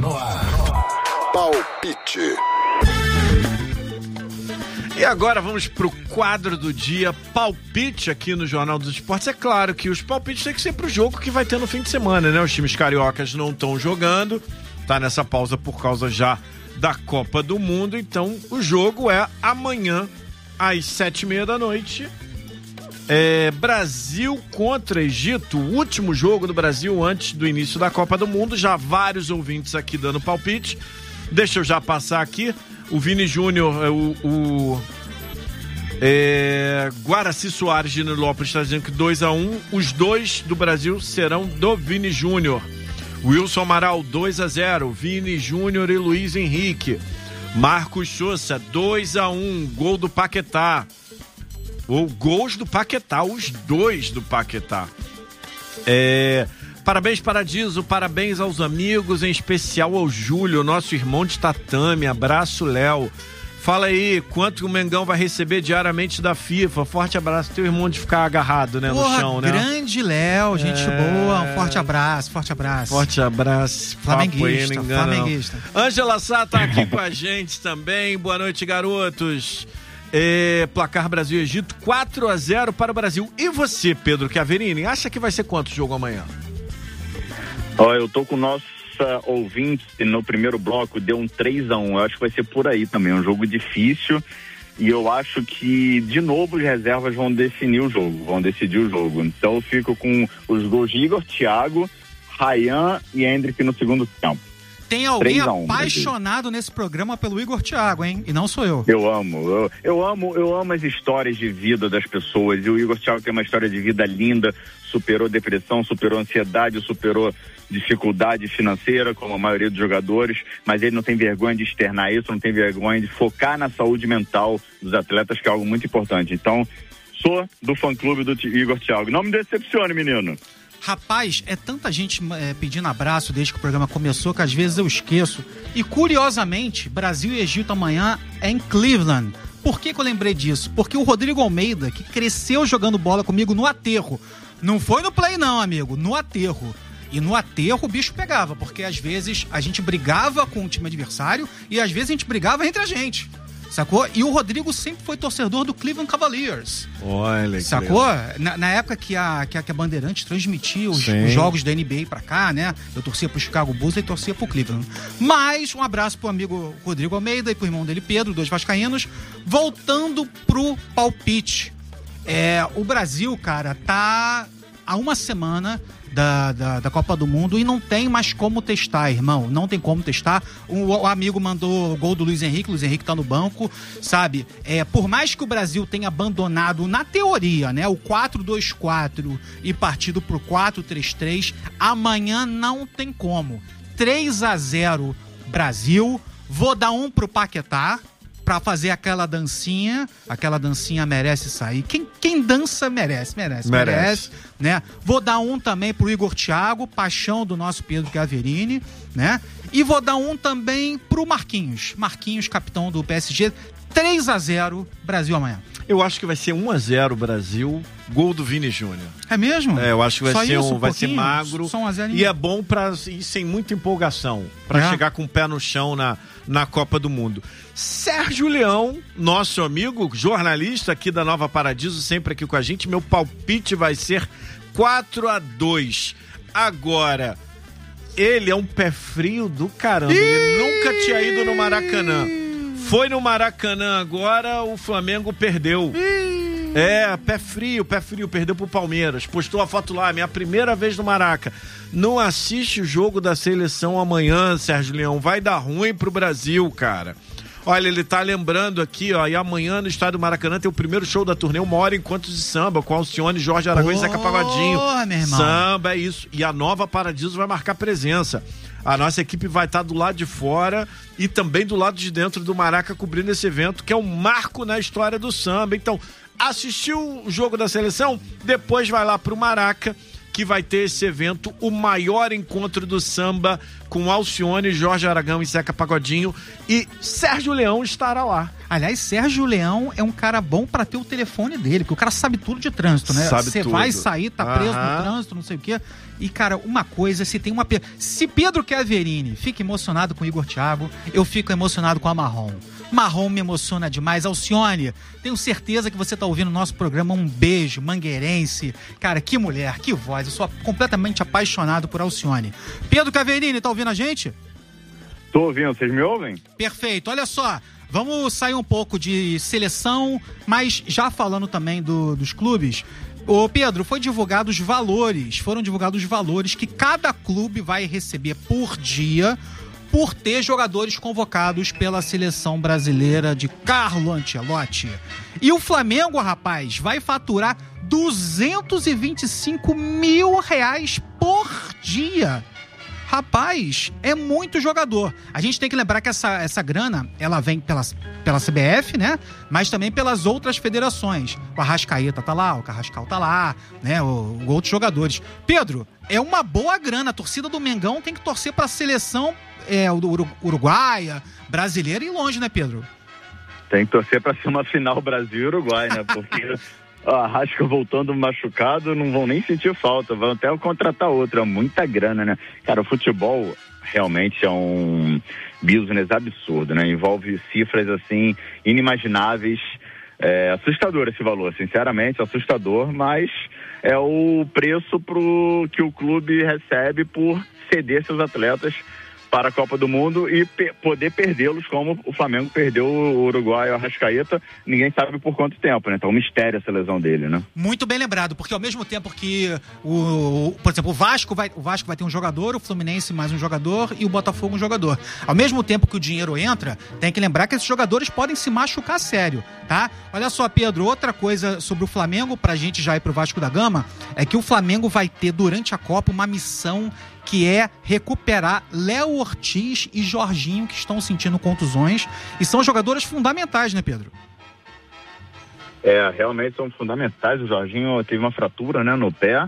no ar. Palpite. E agora vamos pro quadro do dia, palpite aqui no Jornal dos Esportes. É claro que os palpites têm que ser pro jogo que vai ter no fim de semana, né? Os times cariocas não estão jogando, tá nessa pausa por causa já da Copa do Mundo, então o jogo é amanhã às 7h30 Brasil contra Egito, o último jogo do Brasil antes do início da Copa do Mundo. Já vários ouvintes aqui dando palpite. Deixa eu já passar aqui. O Vini Júnior, Guaraci Soares de Nilópolis está dizendo que 2-1. Os dois do Brasil serão do Vini Júnior. Wilson Amaral, 2-0. Vini Júnior e Luiz Henrique. Marcos Souza, 2-1. Gol do Paquetá. Ou gols do Paquetá, os dois do Paquetá. Parabéns, Paradiso, parabéns aos amigos, em especial ao Júlio, nosso irmão de tatame. Abraço, Léo. Fala aí, quanto o Mengão vai receber diariamente da FIFA? Forte abraço, teu irmão de ficar agarrado, né, no chão, né? Grande Léo, gente boa, um forte abraço, forte abraço. Forte abraço. Flamenguista. Ângela Sá tá aqui com a gente também, boa noite, garotos. Placar Brasil e Egito, 4-0 para o Brasil. E você, Pedro Chiaverini, acha que vai ser quanto o jogo amanhã? Eu tô com nossa ouvinte no primeiro bloco, deu um 3-1. Eu acho que vai ser por aí também, um jogo difícil. E eu acho que, de novo, os reservas vão decidir o jogo. Então eu fico com os gols de Igor, Thiago, Ryan e Hendrick no segundo tempo. Tem alguém apaixonado nesse programa pelo Igor Thiago, hein? E não sou eu. Eu amo as histórias de vida das pessoas. E o Igor Thiago tem uma história de vida linda, superou depressão, superou ansiedade, superou dificuldade financeira, como a maioria dos jogadores, mas ele não tem vergonha de externar isso, não tem vergonha de focar na saúde mental dos atletas, que é algo muito importante. Então, sou do fã-clube do Igor Thiago. Não me decepcione, menino. Rapaz, é tanta gente pedindo abraço desde que o programa começou que às vezes eu esqueço. E curiosamente, Brasil e Egito amanhã é em Cleveland. Por que eu lembrei disso? Porque o Rodrigo Almeida, que cresceu jogando bola comigo no aterro, não foi no play não, amigo, no aterro. E no aterro o bicho pegava, porque às vezes a gente brigava com o time adversário e às vezes a gente brigava entre a gente. Sacou? E o Rodrigo sempre foi torcedor do Cleveland Cavaliers. Olha, sacou? Na época que a Bandeirantes transmitia os jogos da NBA pra cá, né? Eu torcia pro Chicago Bulls e torcia pro Cleveland. Mas um abraço pro amigo Rodrigo Almeida e pro irmão dele Pedro, dois vascaínos. Voltando pro palpite. O Brasil, cara, tá há uma semana da Copa do Mundo e não tem mais como testar, irmão. Não tem como testar. O amigo mandou o gol do Luiz Henrique tá no banco, sabe? Por mais que o Brasil tenha abandonado, na teoria, né, o 4-2-4 e partido pro 4-3-3, amanhã não tem como. 3-0 Brasil. Vou dar um pro Paquetá pra fazer aquela dancinha merece sair. Quem dança merece, né? Vou dar um também pro Igor Thiago, paixão do nosso Pedro Chiaverini, né? E vou dar um também pro Marquinhos, capitão do PSG. 3-0 Brasil amanhã. Eu acho que vai ser 1-0 Brasil, gol do Vini Júnior. É mesmo? Eu acho que vai ser magro. Só 1-0. E é bom pra ir sem muita empolgação, pra chegar com o pé no chão na Copa do Mundo. Sérgio Leão, nosso amigo, jornalista aqui da Nova Paradiso, sempre aqui com a gente. Meu palpite vai ser 4-2. Agora, ele é um pé frio do caramba. Ele nunca tinha ido no Maracanã. Foi no Maracanã agora, o Flamengo perdeu. Pé frio, perdeu pro Palmeiras. Postou a foto lá, minha primeira vez no Maraca. Não assiste o jogo da seleção amanhã, Sérgio Leão. Vai dar ruim pro Brasil, cara. Olha, ele tá lembrando aqui, ó, e amanhã no estádio do Maracanã tem o primeiro show da turnê, 1 hora encontros de samba, com Alcione, Jorge Aragão e Zeca Pagodinho. Meu irmão. Samba, é isso. E a Nova Paradiso vai marcar presença. A nossa equipe vai estar do lado de fora e também do lado de dentro do Maraca cobrindo esse evento, que é um marco na história do samba. Então, assistiu o jogo da seleção? Depois vai lá pro Maraca, que vai ter esse evento, o maior encontro do samba com Alcione, Jorge Aragão e Zeca Pagodinho, e Sérgio Leão estará lá. Aliás, Sérgio Leão é um cara bom pra ter o telefone dele, porque o cara sabe tudo de trânsito, né? Você vai sair, tá preso no trânsito, não sei o quê. E, cara, uma coisa, se Pedro Chiaverini fica emocionado com o Igor Thiago, eu fico emocionado com a Marrom. Marrom me emociona demais. Alcione, tenho certeza que você tá ouvindo o nosso programa. Um beijo, mangueirense. Cara, que mulher, que voz. Eu sou completamente apaixonado por Alcione. Pedro Chiaverini, tá ouvindo a gente? Tô ouvindo, vocês me ouvem? Perfeito, olha só. Vamos sair um pouco de seleção, mas já falando também dos clubes. Ô Pedro, foram divulgados os valores que cada clube vai receber por dia por ter jogadores convocados pela seleção brasileira de Carlo Ancelotti. E o Flamengo, rapaz, vai faturar R$225 mil por dia. Rapaz, é muito jogador. A gente tem que lembrar que essa grana, ela vem pela CBF, né? Mas também pelas outras federações. O Arrascaeta tá lá, o Carrascal tá lá, né? Outros jogadores. Pedro, é uma boa grana. A torcida do Mengão tem que torcer pra seleção uruguaia, brasileira e longe, né, Pedro? Tem que torcer pra ser uma final Brasil e Uruguai, né? Porque a Arrasca voltando machucado, não vão nem sentir falta, vão até contratar outro. É muita grana, né? Cara, o futebol realmente é um business absurdo, né? Envolve cifras, assim, inimagináveis. É assustador esse valor, sinceramente, assustador, mas é o preço que o clube recebe por ceder seus atletas para a Copa do Mundo e poder perdê-los como o Flamengo perdeu o Uruguai e o Arrascaeta, ninguém sabe por quanto tempo, né? Então, um mistério essa lesão dele, né? Muito bem lembrado, porque ao mesmo tempo que por exemplo, o Vasco vai ter um jogador, o Fluminense mais um jogador e o Botafogo um jogador. Ao mesmo tempo que o dinheiro entra, tem que lembrar que esses jogadores podem se machucar sério, tá? Olha só, Pedro, outra coisa sobre o Flamengo, pra gente já ir pro Vasco da Gama, é que o Flamengo vai ter durante a Copa uma missão que é recuperar Léo Ortiz e Jorginho, que estão sentindo contusões, e são jogadores fundamentais, né, Pedro? Realmente são fundamentais. O Jorginho teve uma fratura, né, no pé,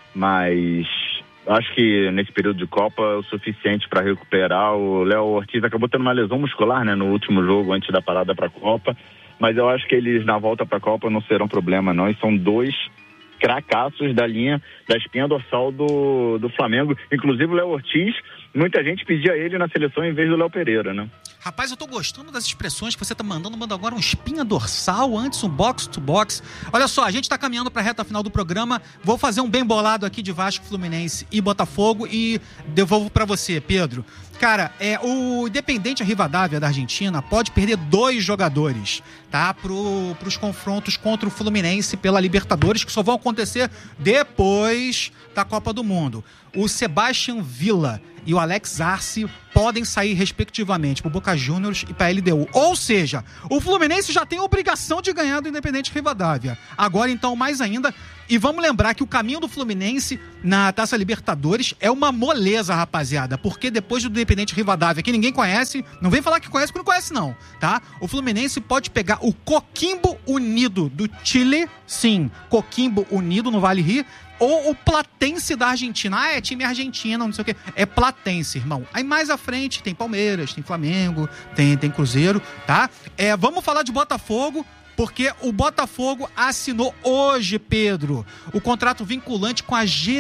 mas acho que nesse período de Copa é o suficiente para recuperar. O Léo Ortiz acabou tendo uma lesão muscular, né, no último jogo antes da parada para a Copa, mas eu acho que eles na volta para a Copa não serão problema, não, e são dois cracaços da espinha dorsal do Flamengo. Inclusive o Léo Ortiz, muita gente pedia ele na seleção em vez do Léo Pereira, né? Rapaz, eu tô gostando das expressões que você tá mandando. Manda agora um espinha dorsal, antes um box to box. Olha só, a gente tá caminhando pra reta final do programa. Vou fazer um bem bolado aqui de Vasco, Fluminense e Botafogo e devolvo pra você, Pedro. Cara, o Independiente Rivadavia da Argentina pode perder 2 jogadores, tá? Pros confrontos contra o Fluminense pela Libertadores, que só vão acontecer depois da Copa do Mundo. O Sebastián Villa e o Alex Arce podem sair respectivamente pro Boca Juniors e pra LDU. Ou seja, o Fluminense já tem a obrigação de ganhar do Independiente Rivadavia. Agora, então, mais ainda. E vamos lembrar que o caminho do Fluminense na Taça Libertadores é uma moleza, rapaziada. Porque depois do Independiente Rivadavia, que ninguém conhece, não vem falar que conhece porque não conhece não, tá? O Fluminense pode pegar o Coquimbo Unido do Chile, sim, Coquimbo Unido no Vale Rio, ou o Platense da Argentina. É time argentino, não sei o quê. É Platense, irmão. Aí mais à frente tem Palmeiras, tem Flamengo, tem Cruzeiro, tá? Vamos falar de Botafogo, porque o Botafogo assinou hoje, Pedro, o contrato vinculante com a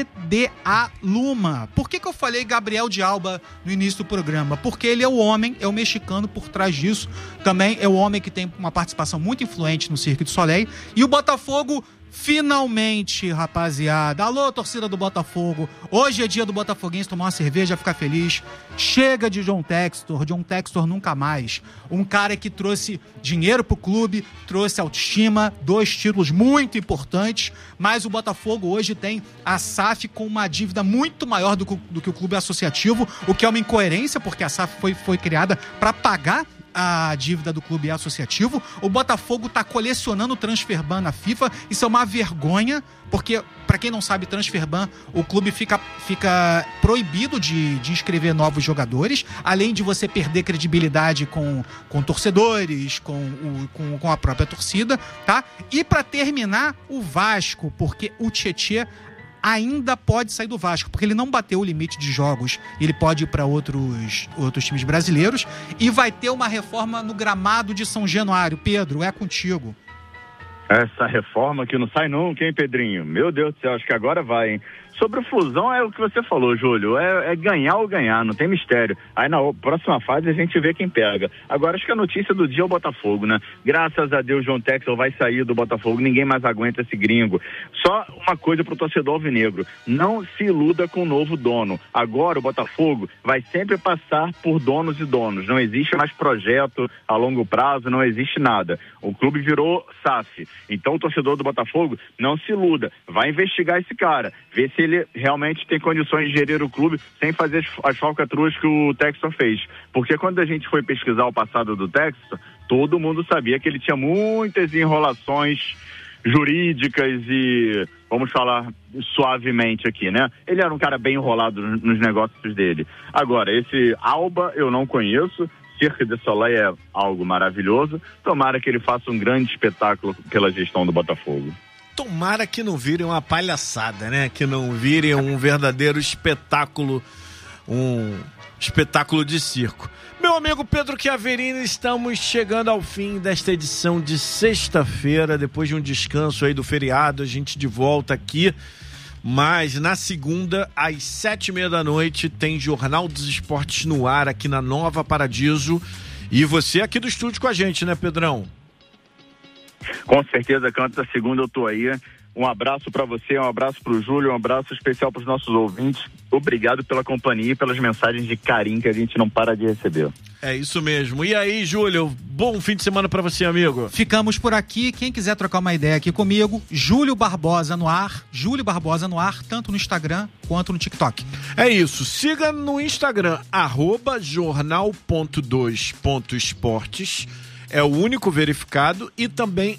GDA Luma. Por que eu falei Gabriel de Alba no início do programa? Porque ele é o homem, é o mexicano por trás disso. Também é o homem que tem uma participação muito influente no Cirque du Soleil. E o Botafogo finalmente, rapaziada. Alô, torcida do Botafogo. Hoje é dia do botafoguense tomar uma cerveja, ficar feliz. Chega de John Textor nunca mais. Um cara que trouxe dinheiro pro clube, trouxe autoestima, 2 títulos muito importantes, mas o Botafogo hoje tem a SAF com uma dívida muito maior do que o clube associativo, o que é uma incoerência, porque a SAF foi criada para pagar a dívida do clube associativo. O Botafogo tá colecionando transfer ban na FIFA. Isso é uma vergonha, porque, pra quem não sabe, transfer ban, o clube fica proibido de inscrever novos jogadores, além de você perder credibilidade com torcedores, com a própria torcida, tá? E pra terminar, o Vasco, porque o Tietê ainda pode sair do Vasco, porque ele não bateu o limite de jogos, ele pode ir para outros times brasileiros, e vai ter uma reforma no gramado de São Januário. Pedro, é contigo. Essa reforma que não sai nunca, hein, Pedrinho? Meu Deus do céu, acho que agora vai, hein? Sobre o Flusão, é o que você falou, Júlio, é ganhar ou ganhar, não tem mistério. Aí na próxima fase a gente vê quem pega. Agora, acho que a notícia do dia é o Botafogo, né? Graças a Deus, João Texel vai sair do Botafogo, ninguém mais aguenta esse gringo. Só uma coisa pro torcedor alvinegro, não se iluda com o novo dono. Agora o Botafogo vai sempre passar por donos e donos, não existe mais projeto a longo prazo, não existe nada. O clube virou SAF, então o torcedor do Botafogo não se iluda, vai investigar esse cara, ver se ele realmente tem condições de gerir o clube sem fazer as falcatruas que o Textor fez. Porque quando a gente foi pesquisar o passado do Textor, todo mundo sabia que ele tinha muitas enrolações jurídicas e, vamos falar suavemente aqui, né? Ele era um cara bem enrolado nos negócios dele. Agora, esse Alba eu não conheço, Cirque du Soleil é algo maravilhoso, tomara que ele faça um grande espetáculo pela gestão do Botafogo. Tomara que não virem uma palhaçada, né? Que não virem um verdadeiro espetáculo, um espetáculo de circo. Meu amigo Pedro Chiaverini, estamos chegando ao fim desta edição de sexta-feira, depois de um descanso aí do feriado, a gente de volta aqui, mas na segunda, às 7h30 da noite, tem Jornal dos Esportes no ar aqui na Nova Paradiso, e você aqui do estúdio com a gente, né, Pedrão? Com certeza, Canto, da segunda eu tô aí. Um abraço para você, um abraço pro Júlio, um abraço especial pros nossos ouvintes. Obrigado pela companhia e pelas mensagens de carinho que a gente não para de receber. É isso mesmo. E aí, Júlio, bom fim de semana para você, amigo. Ficamos por aqui. Quem quiser trocar uma ideia aqui comigo, Júlio Barbosa no ar, tanto no Instagram quanto no TikTok. É isso. Siga no Instagram, @jornal.2.esportes. É o único verificado, e também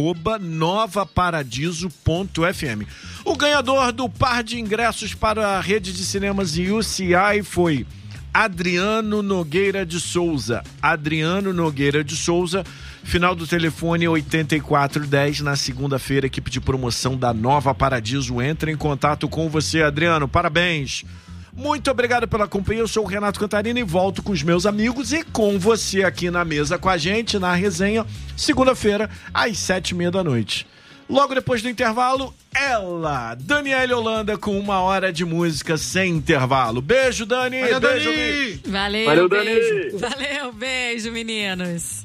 @novaparadiso.fm. O ganhador do par de ingressos para a rede de cinemas UCI foi Adriano Nogueira de Souza. Adriano Nogueira de Souza, final do telefone 8410, na segunda-feira, equipe de promoção da Nova Paradiso entra em contato com você, Adriano. Parabéns! Muito obrigado pela companhia, eu sou o Renato Cantarino e volto com os meus amigos e com você aqui na mesa com a gente, na resenha, segunda-feira, às 7h30 da noite. Logo depois do intervalo, ela, Daniele Holanda, com 1 hora de música sem intervalo. Beijo, Dani! Valeu, beijo, Dani! Valeu, beijo! Dani! Valeu, beijo, meninos!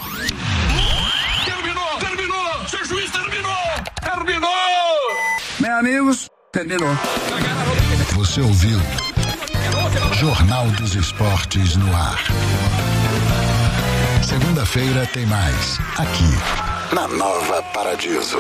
Terminou! Seu juiz terminou! Meus amigos, terminou. Você ouviu Jornal dos Esportes no ar. Segunda-feira tem mais, aqui na Nova Paradiso.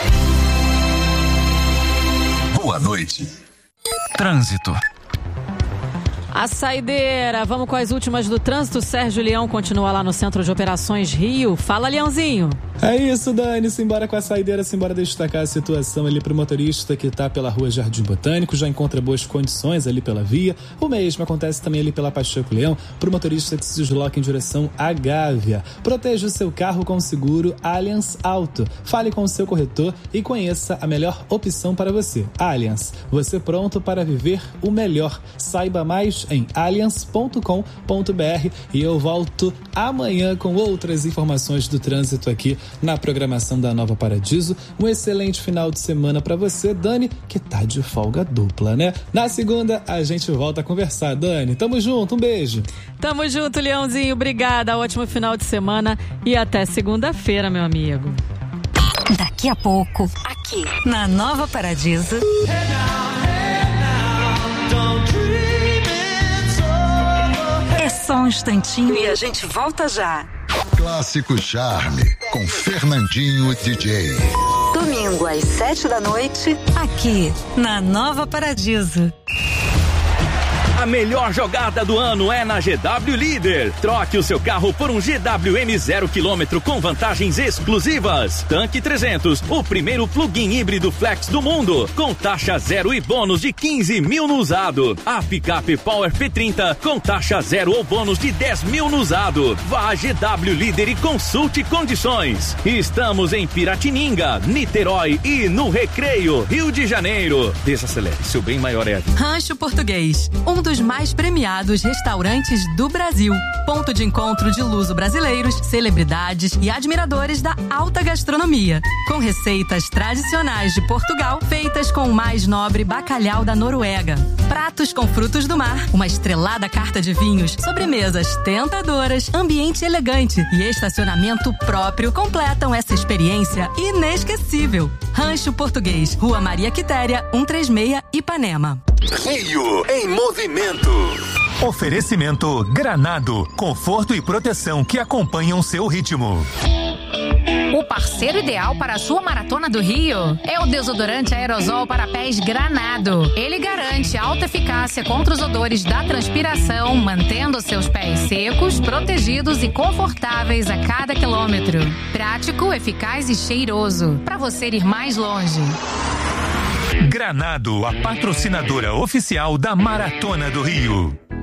Boa noite. Trânsito. A saideira, vamos com as últimas do trânsito. Sérgio Leão continua lá no Centro de Operações Rio. Fala, Leãozinho. É isso, Dani, simbora com a saideira, simbora destacar a situação ali pro motorista que tá pela rua Jardim Botânico, já encontra boas condições ali pela via. O mesmo acontece também ali pela Pacheco Leão, pro motorista que se desloca em direção à Gávea. Proteja o seu carro com o seguro Allianz Auto. Fale com o seu corretor e conheça a melhor opção para você. Allianz, você pronto para viver o melhor. Saiba mais em allianz.com.br e eu volto amanhã com outras informações do trânsito aqui na programação da Nova Paradiso. Um excelente final de semana para você, Dani, que tá de folga dupla, né? Na segunda, a gente volta a conversar, Dani. Tamo junto, um beijo. Tamo junto, Leãozinho. Obrigada, ótimo final de semana e até segunda-feira, meu amigo. Daqui a pouco, aqui na Nova Paradiso. É só um instantinho e a gente volta já. Clássico Charme, com Fernandinho DJ. Domingo às 7 da noite, aqui na Nova Paradiso. A melhor jogada do ano é na GW Líder. Troque o seu carro por um GWM 0 km com vantagens exclusivas. Tanque 300, o primeiro plug-in híbrido flex do mundo, com taxa zero e bônus de 15 mil no usado. A picape Power P30 com taxa zero ou bônus de 10 mil no usado. Vá a GW Líder e consulte condições. Estamos em Piratininga, Niterói e no Recreio, Rio de Janeiro. Desacelere, seu bem maior é a vida. Rancho Português, um dos mais premiados restaurantes do Brasil. Ponto de encontro de luso-brasileiros, celebridades e admiradores da alta gastronomia. Com receitas tradicionais de Portugal, feitas com o mais nobre bacalhau da Noruega. Pratos com frutos do mar, uma estrelada carta de vinhos, sobremesas tentadoras, ambiente elegante e estacionamento próprio completam essa experiência inesquecível. Rancho Português, Rua Maria Quitéria, 136, Ipanema. Rio em movimento. Oferecimento Granado, conforto e proteção que acompanham seu ritmo. O parceiro ideal para a sua Maratona do Rio é o desodorante aerosol para pés Granado. Ele garante alta eficácia contra os odores da transpiração, mantendo seus pés secos, protegidos e confortáveis a cada quilômetro. Prático, eficaz e cheiroso, para você ir mais longe. Granado, a patrocinadora oficial da Maratona do Rio.